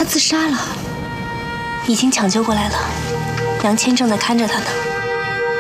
他自杀了，已经抢救过来了，杨谦正在看着他呢。